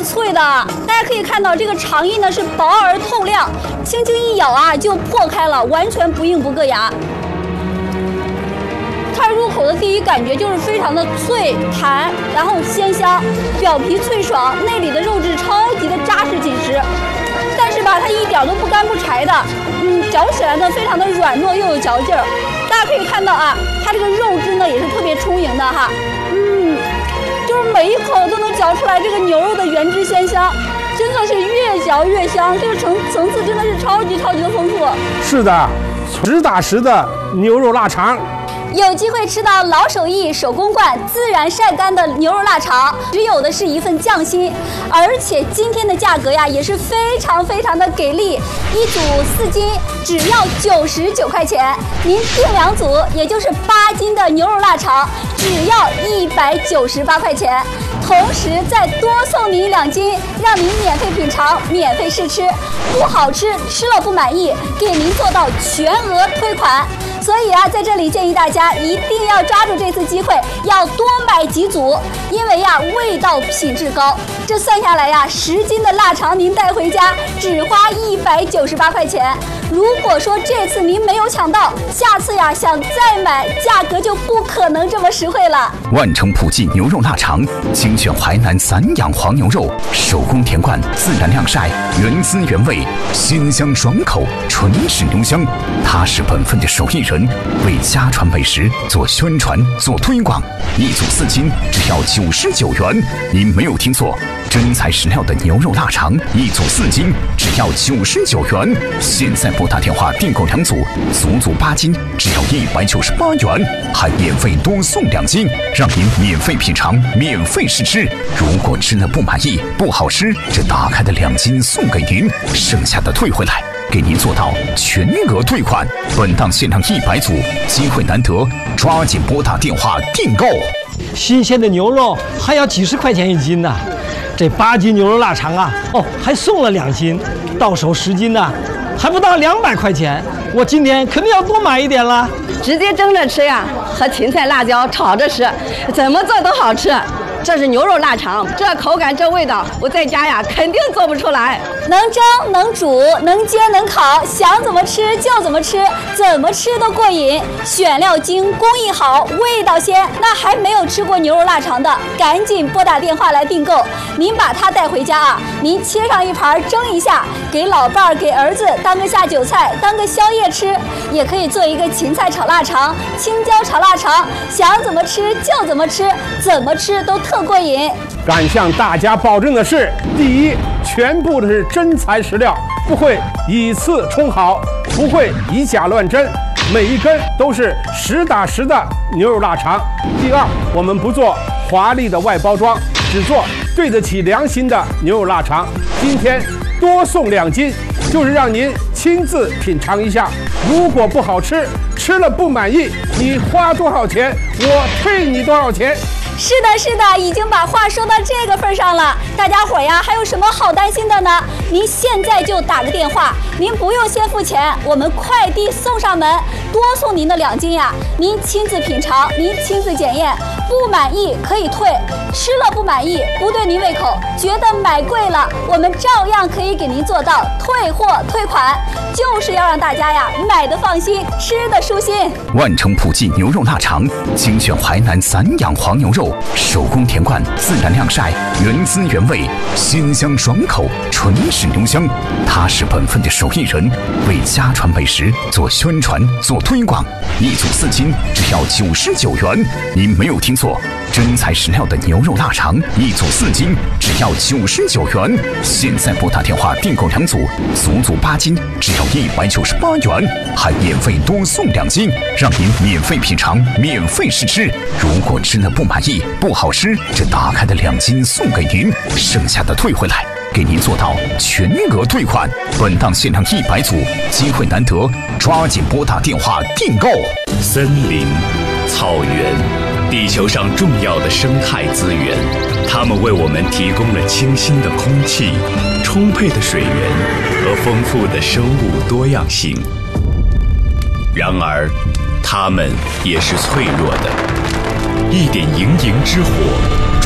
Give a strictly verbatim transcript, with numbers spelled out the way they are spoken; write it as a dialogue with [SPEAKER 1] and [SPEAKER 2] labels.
[SPEAKER 1] 脆的。大家可以看到，这个肠衣呢是薄而透亮，轻轻一咬啊就破开了，完全不硬不硌牙。它入口的第一感觉就是非常的脆弹，然后鲜香，表皮脆爽，内里的肉质超级的扎实紧实。但是吧，它一点都不干不柴的，嗯，嚼起来呢非常的软糯又有嚼劲儿。大家可以看到啊，它这个肉质呢也是特别充盈的哈，嗯，就是每一口都能嚼出来这个牛肉的原汁鲜香，真的是越嚼越香，这个层层次真的是超级超级的丰富。
[SPEAKER 2] 是的，实打实的牛肉腊肠。
[SPEAKER 1] 有机会吃到老手艺手工灌自然晒干的牛肉腊肠，只有的是一份匠心，而且今天的价格呀也是非常非常的给力，一组四斤只要九十九块钱，您订两组也就是八斤的牛肉腊肠，只要一百九十八块钱。同时再多送您两斤，让您免费品尝、免费试吃，不好吃吃了不满意，给您做到全额退款。所以啊，在这里建议大家一定要抓住这次机会，要多买几组，因为呀味道品质高。这算下来呀，十斤的腊肠您带回家只花一百九十八块钱。如果说这次您没有抢到，下次呀想再买，价格就不可能这么实惠了。
[SPEAKER 3] 万城普济牛肉腊肠，精选淮南散养黄牛肉，手工田灌，自然晾晒，原汁原味，鲜香爽口，纯是牛香。他是本分的手艺人，为家传美食做宣传、做推广。一组四斤只要九十九元，您没有听错，真材实料的牛肉腊肠，一组四斤只要九十九元。现在拨打电话订购两组，足足八斤只要一百九十八元，还免费多送两斤，让您免费品尝、免费试吃。如果吃了不满意、不好吃，这打开的两斤送给您，剩下的退回来，给您做到全额退款。本档限量一百组，机会难得，抓紧拨打电话订购。
[SPEAKER 4] 新鲜的牛肉还要几十块钱一斤呢，这八斤牛肉腊肠啊，哦，还送了两斤，到手十斤呢，还不到两百块钱。我今天肯定要多买一点了。
[SPEAKER 5] 直接蒸着吃呀，和芹菜、辣椒炒着吃，怎么做都好吃。这是牛肉腊肠，这口感这味道，我在家呀肯定做不出来。
[SPEAKER 1] 能蒸能煮能煎能烤，想怎么吃就怎么吃，怎么吃都过瘾。选料精，工艺好，味道鲜。那还没有吃过牛肉腊肠的，赶紧拨打电话来订购。您把它带回家啊，您切上一盘蒸一下，给老伴儿、给儿子当个下酒菜，当个宵夜吃。也可以做一个芹菜炒腊肠、青椒炒腊肠，想怎么吃就怎么吃，怎么吃都特过瘾。
[SPEAKER 2] 敢向大家保证的是，第一，全部的是真材实料，不会以次充好，不会以假乱真，每一根都是实打实的牛肉腊肠。第二，我们不做华丽的外包装，只做对得起良心的牛肉腊肠。今天多送两斤，就是让您亲自品尝一下。如果不好吃，吃了不满意，你花多少钱，我退你多少钱。
[SPEAKER 1] 是的，是的，已经把话说到这个份上了。大家伙呀，还有什么好担心的呢？您现在就打个电话，您不用先付钱，我们快递送上门，多送您的两斤呀。您亲自品尝，您亲自检验，不满意可以退，吃了不满意，不对您胃口，觉得买贵了，我们照样可以给您做到退货退款，就是要让大家呀买的放心，吃的舒心。
[SPEAKER 3] 万城普济牛肉腊肠，精选淮南散养黄牛肉，手工田灌，自然晾晒，原汁原味，鲜香爽口，纯是牛香。他是本分的手艺人，为家传美食做宣传、做推广。一组四斤只要九十九元，您没有听错，真材实料的牛肉腊肠，一组四斤只要九十九元。现在拨打电话订购两组，足足八斤只要一百九十八元，还免费多送两斤，让您免费品尝、免费试吃。如果吃了不满意、不好吃，这打开的两斤送给您，剩下的退回来，给您做到全额退款。本档限量一百组，机会难得，抓紧拨打电话订购。
[SPEAKER 6] 森林、草原，地球上重要的生态资源，它们为我们提供了清新的空气、充沛的水源和丰富的生物多样性。然而，它们也是脆弱的，一点营营之火